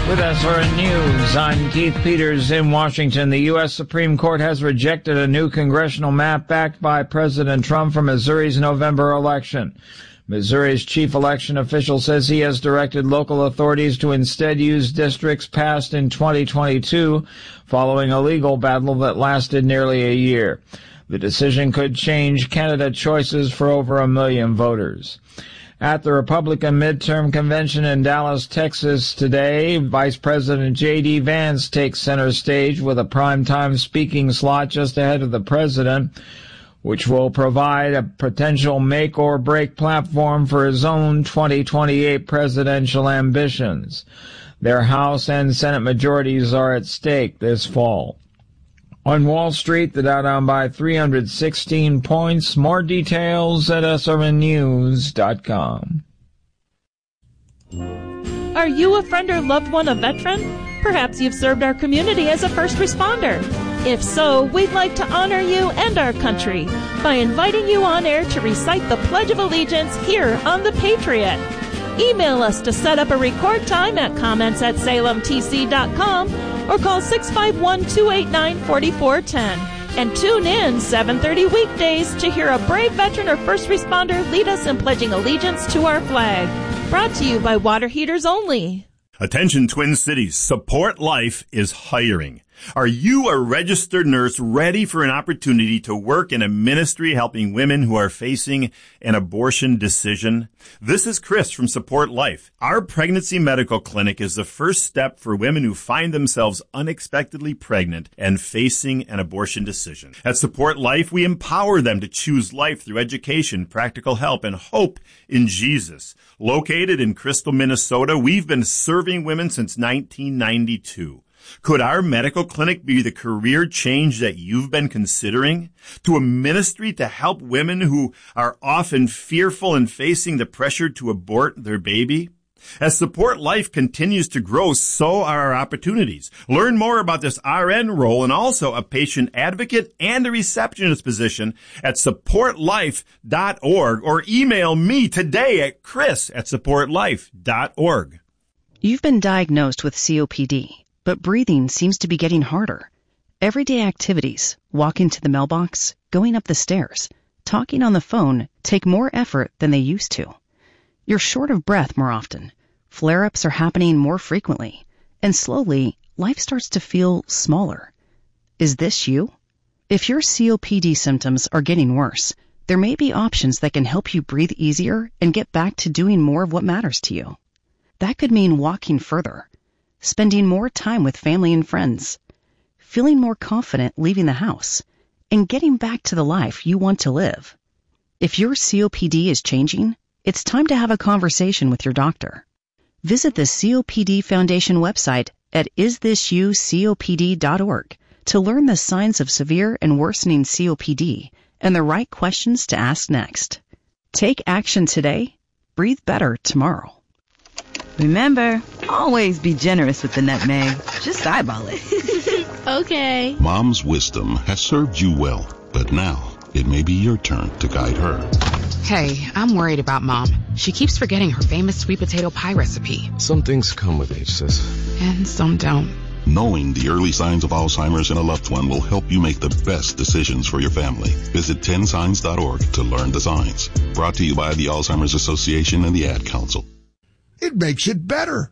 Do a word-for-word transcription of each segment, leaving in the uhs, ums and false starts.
With S R N News, I'm Keith Peters in Washington. The U S Supreme Court has rejected a new congressional map backed by President Trump for Missouri's November election. Missouri's chief election official says he has directed local authorities to instead use districts passed in twenty twenty-two, following a legal battle that lasted nearly a year. The decision could change candidate choices for over a million voters. At the Republican midterm convention in Dallas, Texas today, Vice President J D. Vance takes center stage with a primetime speaking slot just ahead of the president, which will provide a potential make-or-break platform for his own twenty twenty-eight presidential ambitions. Their House and Senate majorities are at stake this fall. On Wall Street, the Dow down by three hundred sixteen points. More details at S R N news dot com. Are you a friend or loved one a veteran? Perhaps you've served our community as a first responder. If so, we'd like to honor you and our country by inviting you on air to recite the Pledge of Allegiance here on The Patriot. Email us to set up a record time at comments at salem t c dot com or call six five one, two eight nine, four four one zero and tune in seven thirty weekdays to hear a brave veteran or first responder lead us in pledging allegiance to our flag. Brought to you by Water Heaters Only. Attention Twin Cities, Support Life is hiring. Are you a registered nurse ready for an opportunity to work in a ministry helping women who are facing an abortion decision? This is Chris from Support Life. Our pregnancy medical clinic is the first step for women who find themselves unexpectedly pregnant and facing an abortion decision. At Support Life, we empower them to choose life through education, practical help, and hope in Jesus. Located in Crystal, Minnesota, we've been serving women since nineteen ninety-two. Could our medical clinic be the career change that you've been considering? To a ministry to help women who are often fearful and facing the pressure to abort their baby? As Support Life continues to grow, so are our opportunities. Learn more about this R N role and also a patient advocate and a receptionist position at support life dot org or email me today at chris at support life dot org. You've been diagnosed with C O P D. But breathing seems to be getting harder. Everyday activities, walking to the mailbox, going up the stairs, talking on the phone take more effort than they used to. You're short of breath more often. Flare-ups are happening more frequently. And slowly, life starts to feel smaller. Is this you? If your C O P D symptoms are getting worse, there may be options that can help you breathe easier and get back to doing more of what matters to you. That could mean walking further, spending more time with family and friends, feeling more confident leaving the house, and getting back to the life you want to live. If your C O P D is changing, it's time to have a conversation with your doctor. Visit the C O P D Foundation website at is this you copd dot org to learn the signs of severe and worsening C O P D and the right questions to ask next. Take action today. Breathe better tomorrow. Remember, always be generous with the nutmeg. Just eyeball it. Okay. Mom's wisdom has served you well, but now it may be your turn to guide her. Hey, I'm worried about Mom. She keeps forgetting her famous sweet potato pie recipe. Some things come with age, sis. And some don't. Knowing the early signs of Alzheimer's in a loved one will help you make the best decisions for your family. Visit ten signs dot org to learn the signs. Brought to you by the Alzheimer's Association and the Ad Council. It makes it better.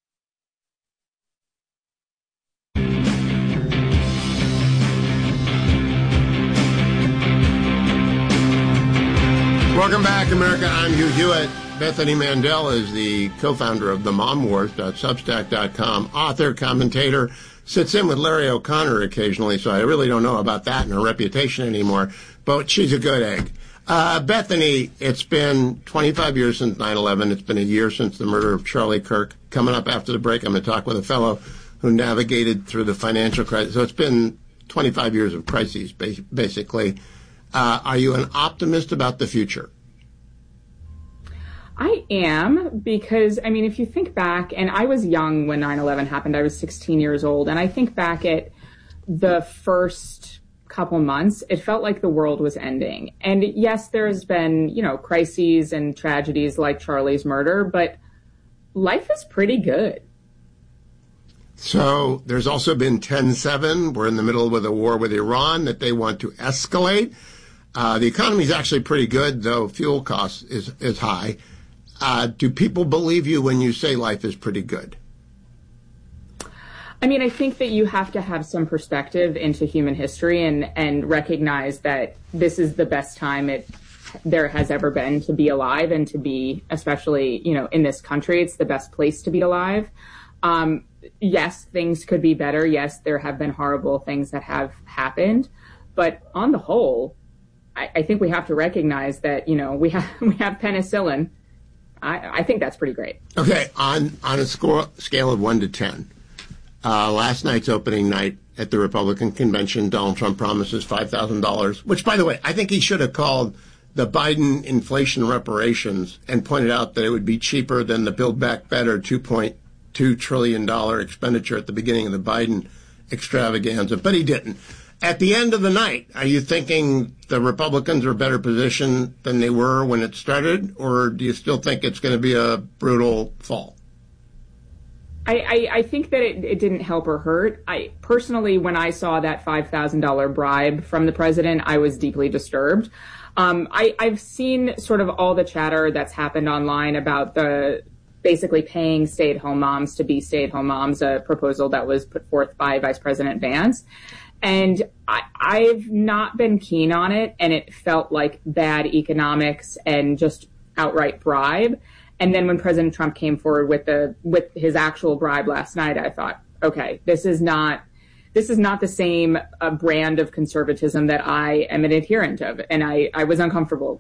Welcome back, America. I'm Hugh Hewitt. Bethany Mandel is the co-founder of the mom wars dot substack dot com, author, commentator, sits in with Larry O'Connor occasionally, so I really don't know about that and her reputation anymore, but she's a good egg. Uh, Bethany, it's been twenty-five years since nine eleven. It's been a year since the murder of Charlie Kirk. Coming up after the break, I'm going to talk with a fellow who navigated through the financial crisis. So it's been twenty-five years of crises, basically. Uh, are you an optimist about the future? I am, because, I mean, if you think back, and I was young when nine eleven happened. I was sixteen years old, and I think back at the first couple months, it felt like the world was ending. And yes, there's been, you know, crises and tragedies like Charlie's murder, but life is pretty good. So there's also been ten seven. We're in the middle with a war with Iran that they want to escalate. Uh, the economy is actually pretty good, though fuel costs is, is high. Uh, do people believe you when you say life is pretty good? I mean, I think that you have to have some perspective into human history and, and recognize that this is the best time it there has ever been to be alive and to be, especially, you know, in this country, it's the best place to be alive. Um, yes, things could be better. Yes, there have been horrible things that have happened. But on the whole, I, I think we have to recognize that, you know, we have we have penicillin. I, I think that's pretty great. Okay, on, on a score, scale of one to ten, uh, last night's opening night at the Republican convention, Donald Trump promises five thousand dollars, which, by the way, I think he should have called the Biden inflation reparations and pointed out that it would be cheaper than the Build Back Better two point two trillion dollars expenditure at the beginning of the Biden extravaganza, but he didn't. At the end of the night, are you thinking the Republicans are better positioned than they were when it started, or do you still think it's going to be a brutal fall? I, I, I think that it, it didn't help or hurt. I personally, when I saw that five thousand dollars bribe from the president, I was deeply disturbed. Um, I, I've seen sort of all the chatter that's happened online about the basically paying stay-at-home moms to be stay-at-home moms, a proposal that was put forth by Vice President Vance. And I, I've not been keen on it, and it felt like bad economics and just outright bribe. And then when President Trump came forward with the with his actual bribe last night, I thought, okay, this is not this is not the same uh, brand of conservatism that I am an adherent of, and I, I was uncomfortable.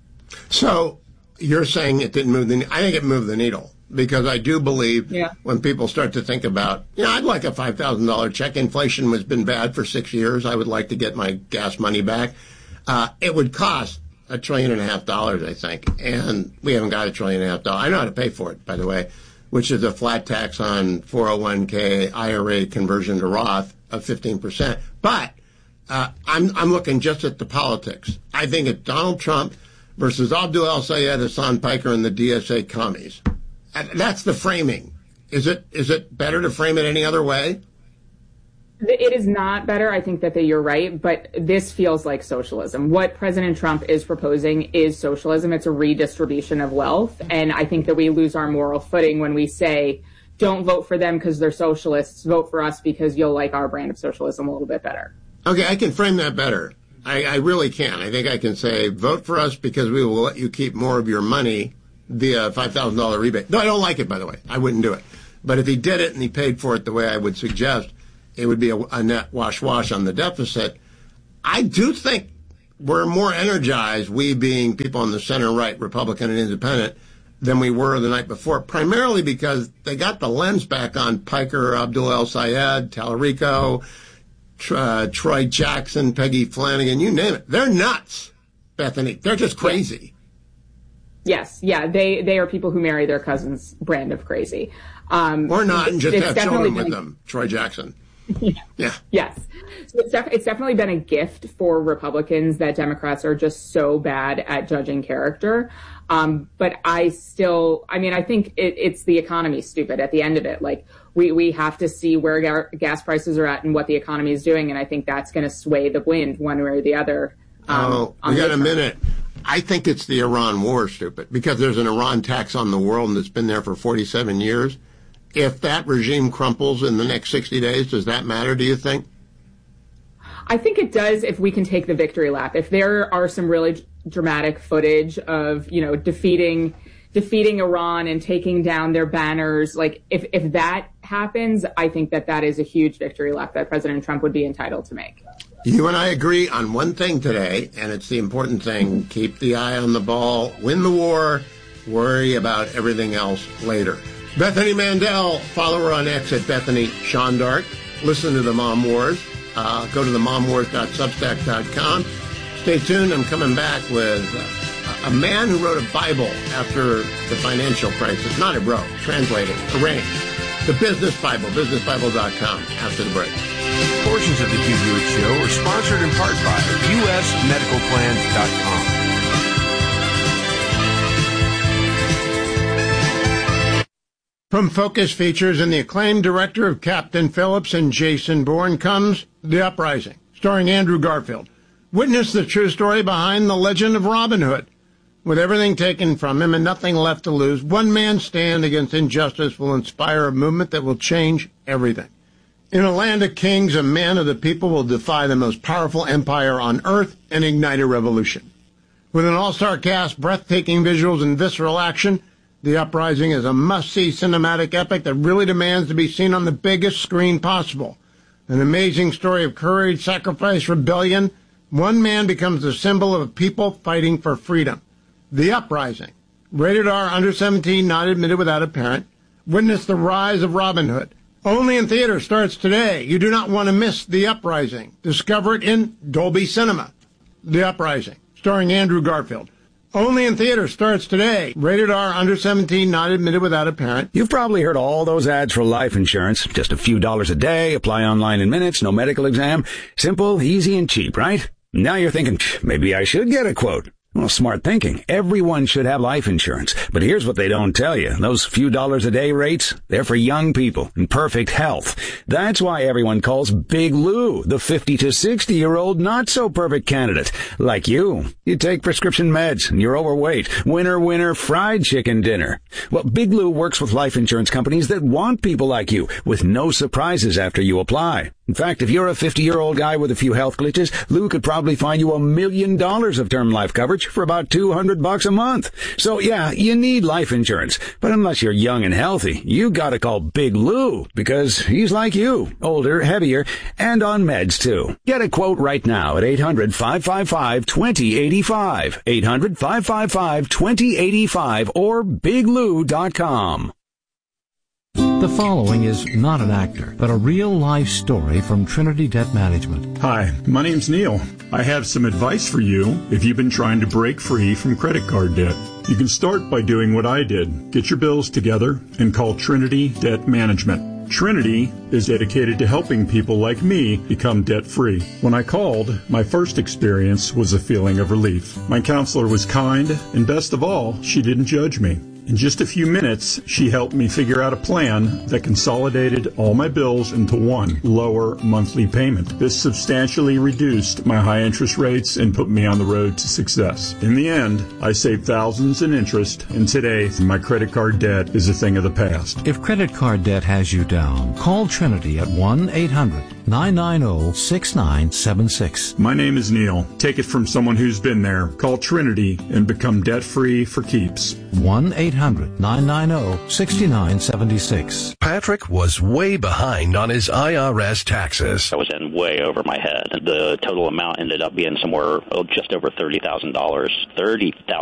So you're saying it didn't move the I think it moved the needle, because I do believe yeah. when people start to think about, you know, I'd like a five thousand dollars check. Inflation has been bad for six years. I would like to get my gas money back. Uh, it would cost a trillion and a half dollars, I think, and we haven't got a trillion and a half dollars. I know how to pay for it, by the way, which is a flat tax on four oh one k I R A conversion to Roth of fifteen percent. But uh, I'm I'm looking just at the politics. I think it's Donald Trump versus Abdul El-Sayed, Hassan Piker, and the D S A commies. And that's the framing. Is it is it better to frame it any other way? It is not better. I think that the, you're right, but this feels like socialism. What President Trump is proposing is socialism. It's a redistribution of wealth, and I think that we lose our moral footing when we say, don't vote for them because they're socialists, vote for us because you'll like our brand of socialism a little bit better. Okay, I can frame that better. I, I really can. I think I can say, vote for us because we will let you keep more of your money via five thousand dollars rebate. No, I don't like it, by the way. I wouldn't do it. But if he did it and he paid for it the way I would suggest, it would be a, a net wash-wash on the deficit. I do think we're more energized, we being people on the center-right, Republican and Independent, than we were the night before, primarily because they got the lens back on Piker, Abdul El-Sayed, Tallarico, uh, Troy Jackson, Peggy Flanagan, you name it. They're nuts, Bethany. They're just crazy. Yes, yeah, they, they are people who marry their cousin's brand of crazy. Um, or not, and just have children with been, them. Troy Jackson. Yeah. yeah. Yes. So it's, def- it's definitely been a gift for Republicans that Democrats are just so bad at judging character. Um, but I still, I mean, I think it, it's the economy, stupid, at the end of it. Like, we, we have to see where ga- gas prices are at and what the economy is doing. And I think that's going to sway the wind one way or the other. Um, oh, we got a minute. I think it's the Iran war, stupid, because there's an Iran tax on the world and it's been there for forty-seven years. If that regime crumples in the next sixty days, does that matter, do you think? I think it does if we can take the victory lap. If there are some really dramatic footage of, you know, defeating defeating Iran and taking down their banners, like if, if that happens, I think that that is a huge victory lap that President Trump would be entitled to make. You and I agree on one thing today, and it's the important thing. Keep the eye on the ball, win the war, worry about everything else later. Bethany Mandel, follow her on X at Bethany Sean Dark. Listen to the Mom Wars. Uh, go to the mom wars dot substack dot com. Stay tuned. I'm coming back with uh, a man who wrote a Bible after the financial crisis. Not a wrote, translated, arranged. The Business Bible, business bible dot com, after the break. Portions of the Hugh Hewitt Show are sponsored in part by U S medical plans dot com. From Focus Features and the acclaimed director of Captain Phillips and Jason Bourne comes The Uprising, starring Andrew Garfield. Witness the true story behind the legend of Robin Hood. With everything taken from him and nothing left to lose, one man's stand against injustice will inspire a movement that will change everything. In a land of kings, a man of the people will defy the most powerful empire on earth and ignite a revolution. With an all-star cast, breathtaking visuals, and visceral action, The Uprising is a must-see cinematic epic that really demands to be seen on the biggest screen possible. An amazing story of courage, sacrifice, rebellion. One man becomes the symbol of a people fighting for freedom. The Uprising. Rated R, under seventeen, not admitted without a parent. Witness the rise of Robin Hood. Only in theaters, starts today. You do not want to miss The Uprising. Discover it in Dolby Cinema. The Uprising, starring Andrew Garfield. Only in theaters, starts today. Rated R, under seventeen, not admitted without a parent. You've probably heard all those ads for life insurance. Just a few dollars a day, apply online in minutes, no medical exam. Simple, easy, and cheap, right? Now you're thinking, maybe I should get a quote. Well, smart thinking. Everyone should have life insurance. But here's what they don't tell you. Those few dollars a day rates, they're for young people in perfect health. That's why everyone calls Big Lou the fifty to sixty year old not so perfect candidate. Like you. You take prescription meds and you're overweight. Winner, winner, fried chicken dinner. Well, Big Lou works with life insurance companies that want people like you with no surprises after you apply. In fact, if you're a fifty-year-old guy with a few health glitches, Lou could probably find you a million dollars of term life coverage for about two hundred bucks a month. So yeah, you need life insurance. But unless you're young and healthy, you gotta call Big Lou because he's like you, older, heavier, and on meds too. Get a quote right now at eight hundred, five five five, two zero eight five, eight hundred, five five five, two zero eight five, or big lou dot com. The following is not an actor, but a real-life story from Trinity Debt Management. Hi, my name's Neil. I have some advice for you if you've been trying to break free from credit card debt. You can start by doing what I did. Get your bills together and call Trinity Debt Management. Trinity is dedicated to helping people like me become debt-free. When I called, my first experience was a feeling of relief. My counselor was kind, and best of all, she didn't judge me. In just a few minutes, she helped me figure out a plan that consolidated all my bills into one lower monthly payment. This substantially reduced my high interest rates and put me on the road to success. In the end, I saved thousands in interest, and today, my credit card debt is a thing of the past. If credit card debt has you down, call Trinity at one eight hundred, nine nine zero, six nine seven six. My name is Neil. Take it from someone who's been there. Call Trinity and become debt-free for keeps. one eight hundred, nine nine zero, six nine seven six. Patrick was way behind on his I R S taxes. I was in way over my head. The total amount ended up being somewhere oh, just over thirty thousand dollars. thirty thousand dollars.